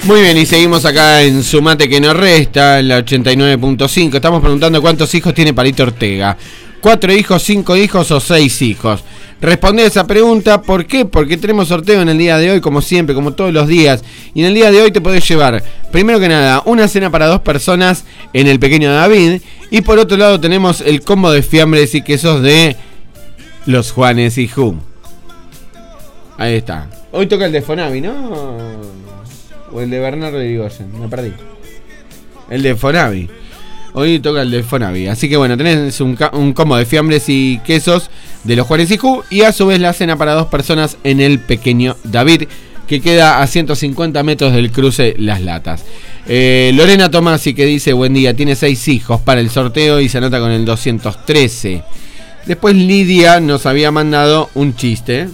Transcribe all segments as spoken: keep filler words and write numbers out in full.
Muy bien, y seguimos acá en Sumate que no resta, en la ochenta y nueve punto cinco. Estamos preguntando cuántos hijos tiene Palito Ortega. ¿Cuatro hijos, cinco hijos o seis hijos? Responde esa pregunta. ¿Por qué? Porque tenemos sorteo en el día de hoy, como siempre, como todos los días. Y en el día de hoy te podés llevar, primero que nada, una cena para dos personas en el Pequeño David. Y por otro lado tenemos el combo de fiambres y quesos de los Juanes y Ju. Ahí está. Hoy toca el de Fonavi, ¿no? O el de Bernardo Irigoyen, me perdí. El de Fonavi. Hoy toca el de Fonavi. Así que bueno, tenés un, un combo de fiambres y quesos de los Juanes y Ju. Y a su vez la cena para dos personas en el Pequeño David, que queda a ciento cincuenta metros del cruce Las Latas. eh, Lorena Tomasi, que dice: buen día, tiene seis hijos para el sorteo y se anota con el doscientos trece. Después Lidia nos había mandado un chiste.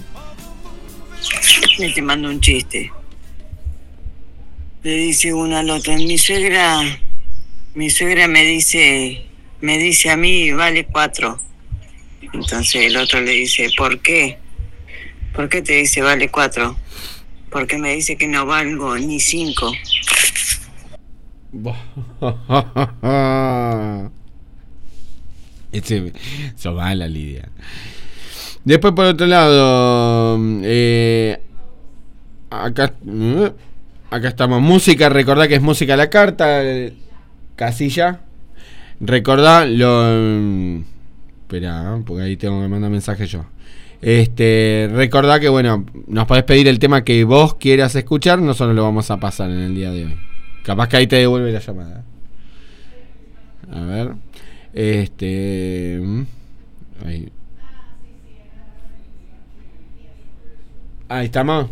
Me te mando un chiste. Le dice uno al otro: mi suegra, mi suegra me dice, me dice a mí, vale cuatro. Entonces el otro le dice: ¿por qué? ¿Por qué te dice vale cuatro? Porque me dice que no valgo ni cinco. Ese, eso mala, Lidia. Después por otro lado, eh, acá... Acá estamos, música, recordá que es música a la carta, casilla. Recordá lo... Espera, porque ahí tengo que mandar mensaje yo. Este, recordá que bueno, nos podés pedir el tema que vos quieras escuchar, nosotros lo vamos a pasar en el día de hoy. Capaz que ahí te devuelve la llamada. A ver. Este... Ahí. Ahí estamos.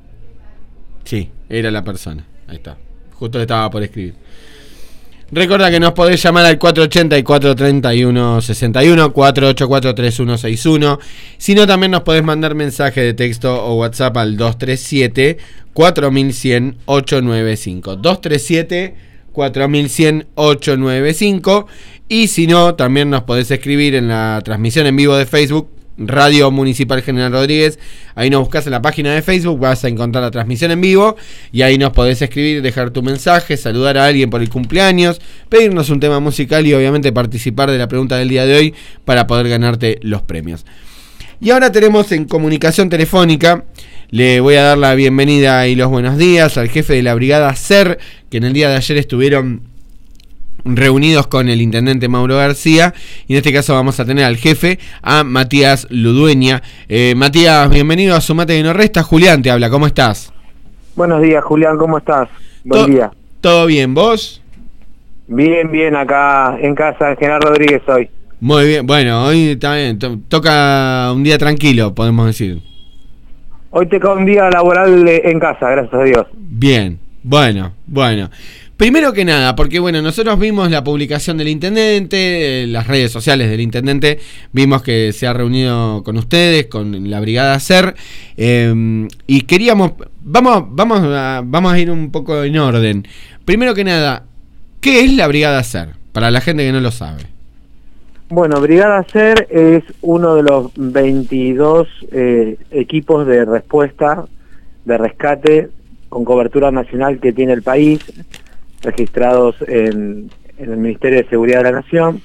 Sí, era la persona. Ahí está. Justo le estaba por escribir. Recuerda que nos podés llamar al cuatro ochenta y cuatro treinta y uno sesenta y uno, cuatro ocho cuatro tres uno seis uno. Si no, también nos podés mandar mensaje de texto o WhatsApp al dos tres siete cuatro mil cien ocho nueve cinco. dos tres siete cuatro mil cien ocho nueve cinco. Y si no, también nos podés escribir en la transmisión en vivo de Facebook, Radio Municipal General Rodríguez. Ahí nos buscas en la página de Facebook, vas a encontrar la transmisión en vivo y ahí nos podés escribir, dejar tu mensaje, saludar a alguien por el cumpleaños, pedirnos un tema musical y obviamente participar de la pregunta del día de hoy para poder ganarte los premios. Y ahora tenemos en comunicación telefónica, le voy a dar la bienvenida y los buenos días al jefe de la brigada SER, que en el día de ayer estuvieron reunidos con el intendente Mauro García, y en este caso vamos a tener al jefe, a Matías Ludueña. eh, Matías, bienvenido a Sumate que no resta. Julián te habla, ¿cómo estás? Buenos días, Julián, ¿cómo estás? Buen To- día. ¿Todo bien, vos? Bien, bien, acá en casa de General Rodríguez hoy. Muy bien, bueno, hoy también to- toca un día tranquilo, podemos decir. Hoy te cae un día laboral en casa, gracias a Dios. Bien, bueno, bueno. Primero que nada, porque bueno, nosotros vimos la publicación del intendente, las redes sociales del intendente, vimos que se ha reunido con ustedes, con la brigada SER, eh, y queríamos, vamos, vamos, a, vamos a ir un poco en orden. Primero que nada, ¿qué es la brigada SER? Para la gente que no lo sabe. Bueno, Brigada SER es uno de los veintidós eh, equipos de respuesta, de rescate con cobertura nacional que tiene el país, registrados en, en el Ministerio de Seguridad de la Nación.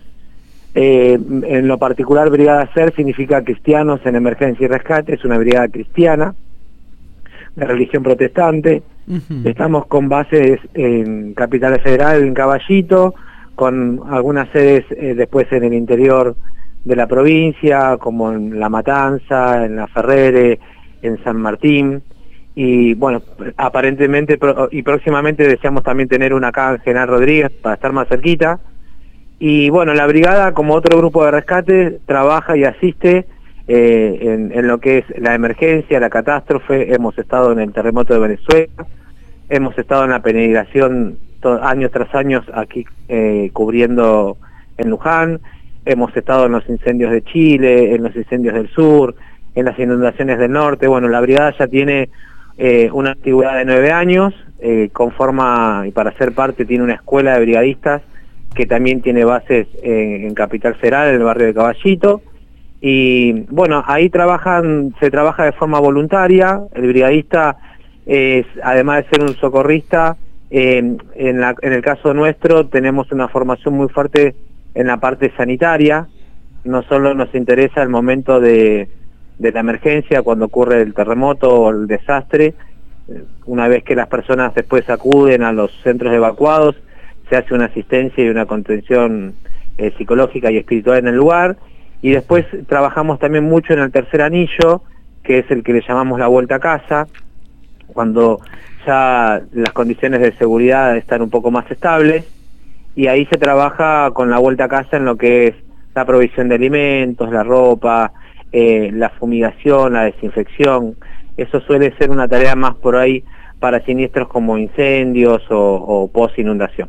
Eh, en lo particular, Brigada SER significa Cristianos en Emergencia y Rescate, es una brigada cristiana, de religión protestante. Uh-huh. Estamos con bases en Capital Federal, en Caballito, con algunas sedes eh, después en el interior de la provincia, como en La Matanza, en La Ferrere, en San Martín. Y bueno, aparentemente pro, y próximamente deseamos también tener una acá en General Rodríguez para estar más cerquita. Y bueno, la brigada, como otro grupo de rescate, trabaja y asiste eh, en, en lo que es la emergencia, la catástrofe. Hemos estado en el terremoto de Venezuela, hemos estado en la peregrinación años tras años aquí eh, cubriendo en Luján, hemos estado en los incendios de Chile, en los incendios del sur, en las inundaciones del norte. Bueno, la brigada ya tiene eh, una antigüedad de nueve años, eh, conforma y para ser parte tiene una escuela de brigadistas que también tiene bases en, en Capital Federal, en el barrio de Caballito. Y bueno, ahí trabajan, se trabaja de forma voluntaria. El brigadista es, además de ser un socorrista, eh, en, la, en el caso nuestro tenemos una formación muy fuerte en la parte sanitaria. No solo nos interesa el momento de, de la emergencia, cuando ocurre el terremoto o el desastre, una vez que las personas después acuden a los centros evacuados, se hace una asistencia y una contención eh, psicológica y espiritual en el lugar, y después trabajamos también mucho en el tercer anillo, que es el que le llamamos la vuelta a casa, cuando ya las condiciones de seguridad están un poco más estables, y ahí se trabaja con la vuelta a casa en lo que es la provisión de alimentos, la ropa, eh, la fumigación, la desinfección. Eso suele ser una tarea más por ahí para siniestros como incendios o, o post-inundación.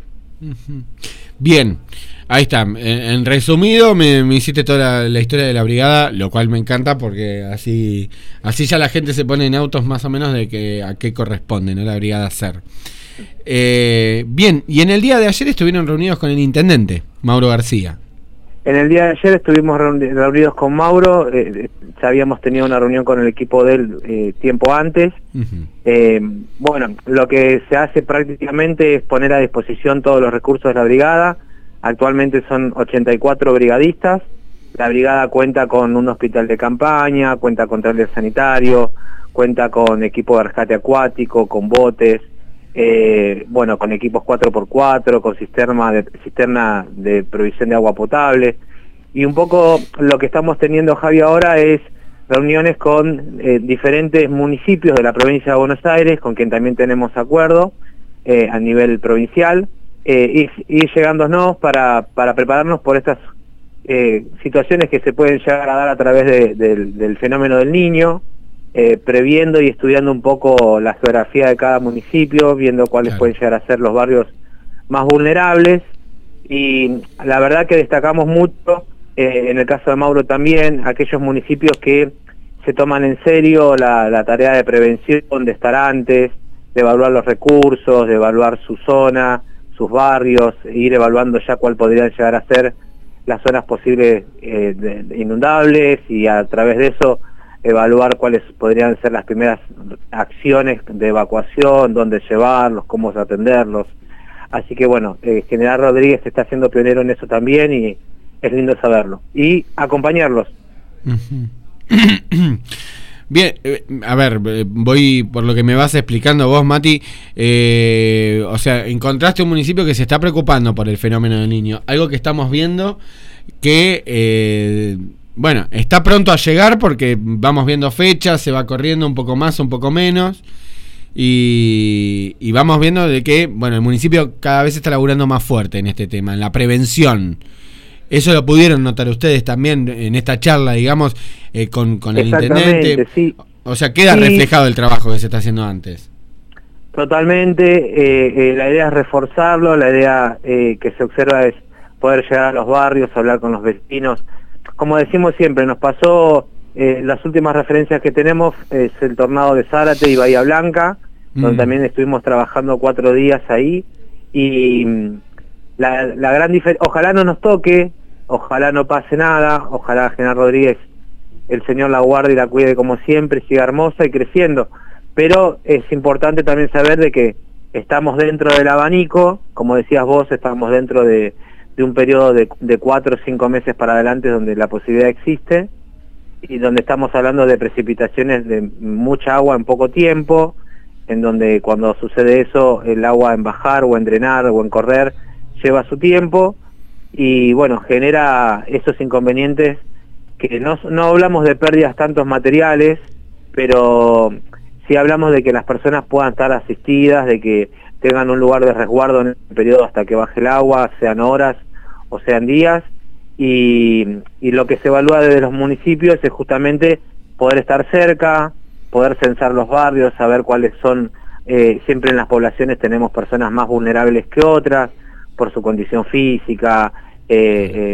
Bien, ahí está. En, en resumido, me, me hiciste toda la, la historia de la brigada, lo cual me encanta porque así así ya la gente se pone en autos más o menos de que a qué corresponde, ¿no? La brigada SER. Eh, bien, y en el día de ayer estuvieron reunidos con el intendente, Mauro García. En el día de ayer estuvimos reunidos con Mauro, eh, ya habíamos tenido una reunión con el equipo de él eh, tiempo antes. Uh-huh. eh, bueno, lo que se hace prácticamente es poner a disposición todos los recursos de la brigada. Actualmente son ochenta y cuatro brigadistas. La brigada cuenta con un hospital de campaña, cuenta con trailer sanitario, cuenta con equipo de rescate acuático, con botes, Eh, bueno, con equipos cuatro por cuatro, con cisterna de, cisterna de provisión de agua potable, y un poco lo que estamos teniendo, Javi, ahora es reuniones con eh, diferentes municipios de la provincia de Buenos Aires, con quien también tenemos acuerdo eh, a nivel provincial, eh, y ir llegándonos para, para prepararnos por estas eh, situaciones que se pueden llegar a dar a través de, de, del fenómeno del Niño. Eh, previendo y estudiando un poco la geografía de cada municipio, viendo cuáles claro. pueden llegar a ser los barrios más vulnerables, y la verdad que destacamos mucho, eh, en el caso de Mauro también, aquellos municipios que se toman en serio la, la tarea de prevención, de estar antes, de evaluar los recursos, de evaluar su zona, sus barrios, e ir evaluando ya cuál podrían llegar a ser las zonas posibles eh, de, de inundables, y a través de eso evaluar cuáles podrían ser las primeras acciones de evacuación, dónde llevarlos, cómo atenderlos. Así que bueno, eh, General Rodríguez está siendo pionero en eso también, y es lindo saberlo. Y acompañarlos. Bien, eh, a ver, voy por lo que me vas explicando vos, Mati. Eh, o sea, encontraste un municipio que se está preocupando por el fenómeno del Niño. Algo que estamos viendo que... Eh, Bueno, está pronto a llegar porque vamos viendo fechas, se va corriendo un poco más, un poco menos, y, y vamos viendo de que, bueno, el municipio cada vez está laburando más fuerte en este tema, en la prevención. Eso lo pudieron notar ustedes también en esta charla, digamos, eh, con, con el intendente. Sí. O sea, queda sí. reflejado el trabajo que se está haciendo antes. Totalmente, eh, eh, la idea es reforzarlo, la idea eh, que se observa es poder llegar a los barrios, hablar con los vecinos. Como decimos siempre, nos pasó, eh, las últimas referencias que tenemos es el tornado de Zárate y Bahía Blanca, mm. donde también estuvimos trabajando cuatro días ahí, y la, la gran diferencia, ojalá no nos toque, ojalá no pase nada, ojalá General Rodríguez, el Señor la guarde y la cuide como siempre, siga hermosa y creciendo, pero es importante también saber de que estamos dentro del abanico, como decías vos, estamos dentro de... de un periodo de, de cuatro o cinco meses para adelante donde la posibilidad existe, y donde estamos hablando de precipitaciones de mucha agua en poco tiempo, en donde cuando sucede eso el agua en bajar o en drenar o en correr lleva su tiempo, y bueno, genera esos inconvenientes que no, no hablamos de pérdidas tantos materiales, pero sí hablamos de que las personas puedan estar asistidas, de que tengan un lugar de resguardo en el periodo hasta que baje el agua, sean horas o sean días, y, y lo que se evalúa desde los municipios es justamente poder estar cerca, poder censar los barrios, saber cuáles son, eh, siempre en las poblaciones tenemos personas más vulnerables que otras, por su condición física, eh, eh,